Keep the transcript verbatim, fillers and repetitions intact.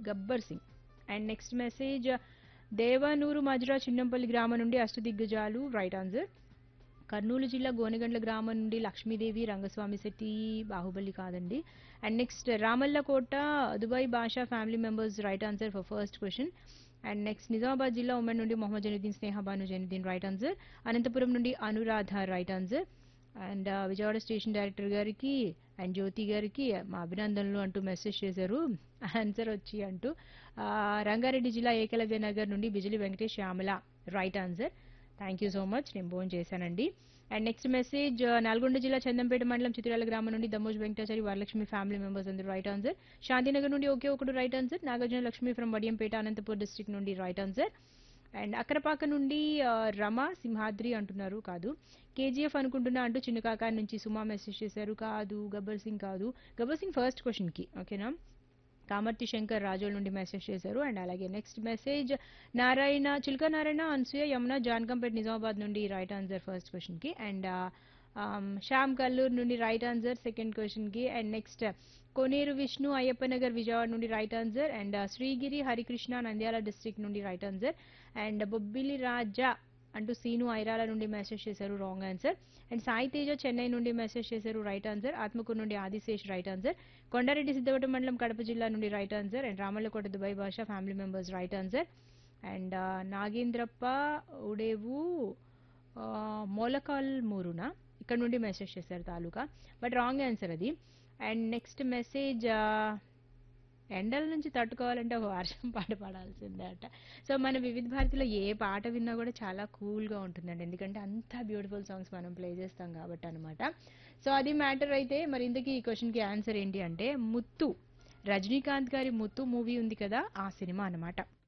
Gabbar Singh. And next message Devanur Majra Chinnampalli గ్రామం నుండి అష్ట దిగ్గజాలు రైట్ ఆన్సర్. కర్నూలు జిల్లా గోనెగండ్ల గ్రామం నుండి లక్ష్మీదేవి రంగస్వామి శెట్టి బాహుబలి కాదండి. అండ్ నెక్స్ట్ రామల్లకోట దుబాయ్ భాషా family members right answer for first question. And next Nizamabad జిల్లా ఉమ్మడి నుండి మొహమ్మద్ జైనుద్దీన్ స్నేహ భాను జైనుద్దీన్ రైట్ ఆన్సర్. అనంతపురం నుండి Anuradha right answer. And Vijayawada station director గారికి అండ్ జ్యోతి గారికి మా అభినందనలు అంటూ మెసేజ్ చేశారు ఆన్సర్ వచ్చి అంటూ. ఆ, రంగారెడ్డి జిల్లా ఏకలవ్య నగర్ నుండి Bijili Venkatesh Shyamala right answer. Thank you so much, నేను ఫోన్ చేశానండి. అండ్ నెక్స్ట్ మెసేజ్ నల్గొండ జిల్లా చందంపేట మండలం చిత్రాల గ్రామం నుండి దమ్మోజ్ వెంకటాచారి వరలక్ష్మి ఫ్యామిలీ మెంబర్స్ అందరూ రైట్ ఆన్సర్. శాంతినగర్ నుండి ఒకే ఒకడు right answer. Nagarjuna Lakshmi from Vadiyampeta Anantapur district నుండి రైట్ ఆన్సర్. అండ్ అక్కరపాక నుండి ఆ, రమ సింహాద్రి అంటున్నారు కాదు. కేజీఎఫ్ అనుకుంటున్నా అంటూ చిన్న కాకా నుంచి సుమా మెసేజ్ చేశారు కాదు. గబ్బర్ సింగ్ కాదు. గబ్బర్ సింగ్ ఫస్ట్ క్వశ్చన్కి ఓకేనా. కామర్తి శంకర్ రాజోల్ నుండి మెసేజ్ చేశారు. అండ్ అలాగే నెక్స్ట్ మెసేజ్ నారాయణ చిల్క నారాయణ అనసూయ యమున జాన్కంపేట్ నిజామాబాద్ నుండి రైట్ ఆన్సర్ ఫస్ట్ క్వశ్చన్కి. అండ్ శ్యామ్ కల్లూర్ నుండి రైట్ ఆన్సర్ సెకండ్ క్వశ్చన్కి. అండ్ నెక్స్ట్ కోనేరు విష్ణు అయ్యప్ప నగర్ విజయవాడ నుండి right answer. And Srigiri Harikrishna Nandyal district నుండి రైట్ ఆన్సర్. అండ్ బొబ్బిలి రాజా అంటూ సీను ఐరాల నుండి మెసేజ్ చేశారు wrong answer. And Sai Teja Chennai నుండి మెసేజ్ చేశారు రైట్ ఆన్సర్. ఆత్మకూరు నుండి ఆదిశేష్ రైట్ ఆన్సర్. కొండారెడ్డి సిద్ధవటం మండలం కడప జిల్లా నుండి right answer. And Ramallakota Dubai భాష family members right answer. And Nagendrappa ఉడేవు మోలకాల్ మూరునా ఇక్కడ నుండి మెసేజ్ చేశారు తాలూకా, బట్ రాంగ్ ఆన్సర్ అది. అండ్ నెక్స్ట్ మెసేజ్ ఎండల నుంచి తట్టుకోవాలంటే ఒక వర్షం పాట పాడాల్సిందే అట. సో మన వివిధ భారతిలో ఏ పాట విన్నా కూడా చాలా కూల్గా ఉంటుందండి, ఎందుకంటే అంత బ్యూటిఫుల్ సాంగ్స్ మనం ప్లే చేస్తాం కాబట్టి అనమాట. సో అది మ్యాటర్ అయితే మరి ఇంతకీ ఈ క్వశ్చన్కి ఆన్సర్ ఏంటి అంటే ముత్తు, రజనీకాంత్ గారి ముత్తు మూవీ ఉంది కదా ఆ సినిమా అనమాట.